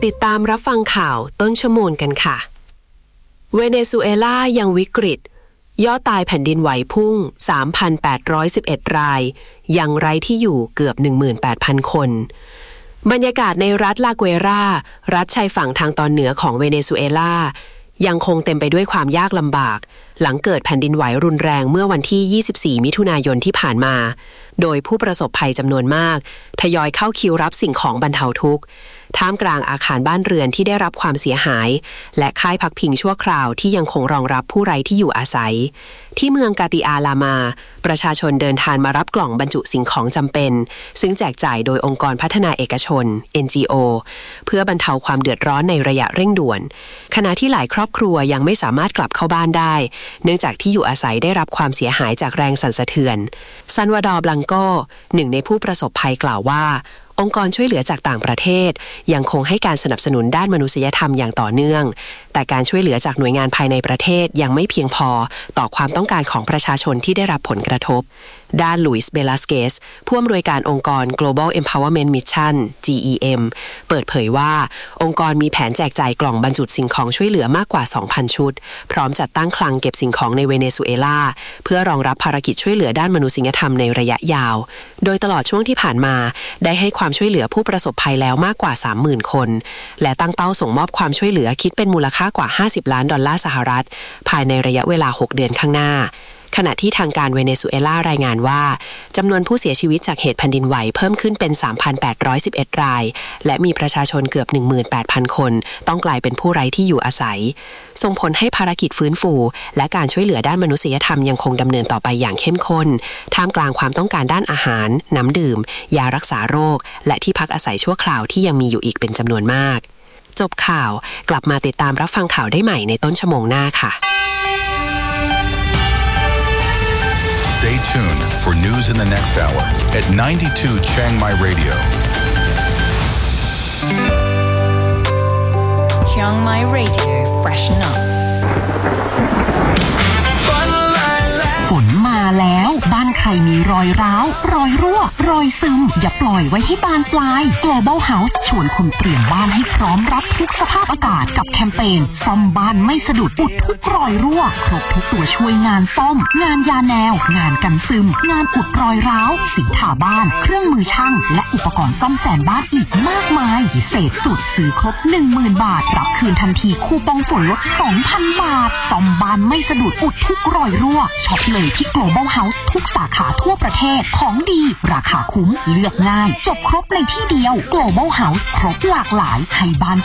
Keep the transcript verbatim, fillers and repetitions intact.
ติดตามรับฟังข่าวต้นชั่วโมงกันค่ะเวเนซุเอลายังวิกฤตยอดตายแผ่นดินไหวพุ่ง สามพันแปดร้อยสิบเอ็ด รายยังไร้ที่อยู่เกือบ หนึ่งหมื่นแปดพัน คนบรรยากาศในรัฐลาเกวรารัฐชายฝั่งทางตอนเหนือของเวเนซุเอลายังคงเต็มไปด้วยความยากลำบากหลังเกิดแผ่นดินไหวรุนแรงเมื่อวันที่ยี่สิบสี่มิถุนายนที่ผ่านมาโดยผู้ประสบภัยจำนวนมากทยอยเข้าคิวรับสิ่งของบรรเทาทุกข์ท่ามกลางอาคารบ้านเรือนที่ได้รับความเสียหายและค่ายพักพิงชั่วคราวที่ยังคงรองรับผู้ไร้ที่อยู่อาศัยที่เมืองกาติอาลามาประชาชนเดินทางมารับกล่องบรรจุสิ่งของจำเป็นซึ่งแจกจ่ายโดยองค์กรพัฒนาเอกชน เอ็น จี โอ เพื่อบรรเทาความเดือดร้อนในระยะเร่งด่วนขณะที่หลายครอบครัวยังไม่สามารถกลับเข้าบ้านได้เนื่องจากที่อยู่อาศัยได้รับความเสียหายจากแรงสั่นสะเทือนซันวาดอร์ บลังโกหนึ่งในผู้ประสบภัยกล่าวว่าองค์กรช่วยเหลือจากต่างประเทศยังคงให้การสนับสนุนด้านมนุษยธรรมอย่างต่อเนื่องแต่การช่วยเหลือจากหน่วยงานภายในประเทศยังไม่เพียงพอต่อความต้องการของประชาชนที่ได้รับผลกระทบด้านลุยส์ เบลาสเกสผู้อำนวยการองค์กร Global Empowerment Mission จี อี เอ็ม เปิดเผยว่าองค์กรมีแผนแจกจ่ายกล่องบรรจุสิ่งของช่วยเหลือมากกว่า สองพัน ชุดพร้อมจัดตั้งคลังเก็บสิ่งของในเวเนซุเอลาเพื่อรองรับภารกิจช่วยเหลือด้านมนุษยธรรมในระยะยาวโดยตลอดช่วงที่ผ่านมาได้ให้ความช่วยเหลือผู้ประสบภัยแล้วมากกว่า สามหมื่น คนและตั้งเป้าส่งมอบความช่วยเหลือคิดเป็นมูลค่ากว่าห้าสิบล้านดอลลาร์สหรัฐภายในระยะเวลาหกเดือนข้างหน้าขณะที่ทางการเวเนซุเอลารายงานว่าจำนวนผู้เสียชีวิตจากเหตุแผ่นดินไหวเพิ่มขึ้นเป็น สามพันแปดร้อยสิบเอ็ด รายและมีประชาชนเกือบ หนึ่งหมื่นแปดพัน คนต้องกลายเป็นผู้ไร้ที่อยู่อาศัยส่งผลให้ภารกิจฟื้นฟูและการช่วยเหลือด้านมนุษยธรรมยังคงดำเนินต่อไปอย่างเข้มข้นท่ามกลางความต้องการด้านอาหารน้ำดื่มยารักษาโรคและที่พักอาศัยชั่วคราวที่ยังมีอยู่อีกเป็นจำนวนมากจบข่าวกลับมาติดตามรับฟังข่าวได้ใหม่ในต้นชั่วโมงหน้าค่ะ Stay tuned for news in the next hour at ninety-two Chiang Mai Radio. Chiang Mai Radio, freshen up. ฝนมาแล้วบ้านใครมีรอยร้าวรอยรั่วรอยซึมอย่าปล่อยไว้ให้บานปลาย Global House ชวนคุณเตรียมบ้านให้พร้อมรับทุกสภาพอากาศกับแคมเปญซ่อมบ้านไม่สะดุดอุดทุกรอยรั่วครบทุกตัวช่วยงานซ่อมงานยาแนวงานกันซึมงานอุดรอยร้าวสีทาบ้านเครื่องมือช่างและอุปกรณ์ซ่อมแซมบ้านอีกมากมายพิเศษสุดซื้อครบ หนึ่งหมื่น บาทรับคืนทันทีคูปองส่วนลด สองพัน บาทซ่อมบ้านไม่สะดุดอุดทุกรอยรั่วช็อปเลยที่ Global House ทุกสาขาทั่วประเทศของดีราคาคุ้มเลือกง่ายจบครบในที่เดียว Global House ครบหลากหลายให้บ้าน